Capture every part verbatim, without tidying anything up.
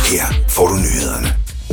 Her får du nyhederne.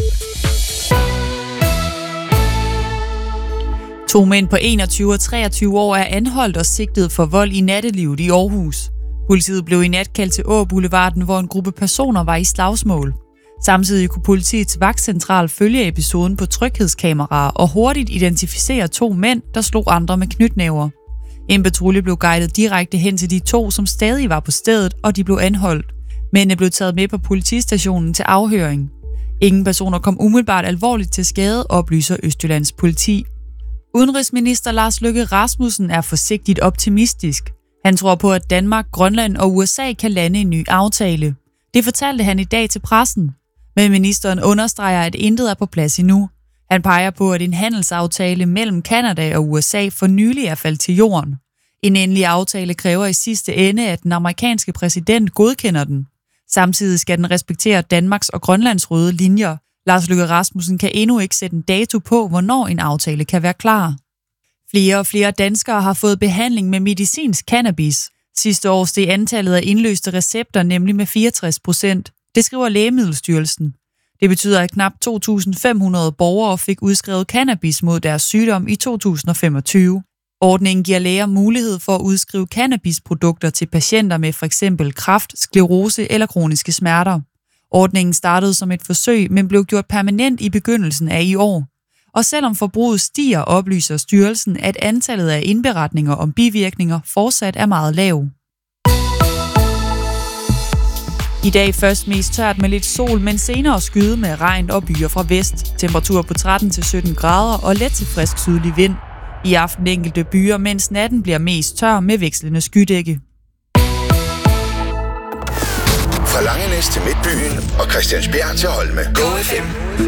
To mænd på enogtyve og treogtyve år er anholdt og sigtet for vold i nattelivet i Aarhus. Politiet blev i nat kaldt til Åboulevarden, hvor en gruppe personer var i slagsmål. Samtidig kunne politiets vagtcentral følge episoden på tryghedskameraer og hurtigt identificere to mænd, der slog andre med knytnæver. En patrulje blev guidet direkte hen til de to, som stadig var på stedet, og de blev anholdt. Mændene blev taget med på politistationen til afhøring. Ingen personer kom umiddelbart alvorligt til skade, oplyser Østjyllands politi. Udenrigsminister Lars Løkke Rasmussen er forsigtigt optimistisk. Han tror på, at Danmark, Grønland og U S A kan lande en ny aftale. Det fortalte han i dag til pressen. Men ministeren understreger, at intet er på plads endnu. Han peger på, at en handelsaftale mellem Canada og U S A for nylig er faldet til jorden. En endelig aftale kræver i sidste ende, at den amerikanske præsident godkender den. Samtidig skal den respektere Danmarks og Grønlands røde linjer. Lars Løkke Rasmussen kan endnu ikke sætte en dato på, hvornår en aftale kan være klar. Flere og flere danskere har fået behandling med medicinsk cannabis. Sidste år steg antallet af indløste recepter nemlig med fireogtres procent. Det skriver Lægemiddelstyrelsen. Det betyder, at knap to tusind fem hundrede borgere fik udskrevet cannabis mod deres sygdom i to tusind og femogtyve. Ordningen giver læger mulighed for at udskrive cannabisprodukter til patienter med f.eks. kræft, sklerose eller kroniske smerter. Ordningen startede som et forsøg, men blev gjort permanent i begyndelsen af i år. Og selvom forbruget stiger, oplyser styrelsen, at antallet af indberetninger om bivirkninger fortsat er meget lav. I dag først mest tørt med lidt sol, men senere skyde med regn og byer fra vest. Temperatur på tretten til sytten grader og let til frisk sydlig vind. I aften enkelte byer, mens natten bliver mest tør med vekslende skydække. Fra Langenæs til Midtbyen og Christiansbjerg til Holme. Go F M.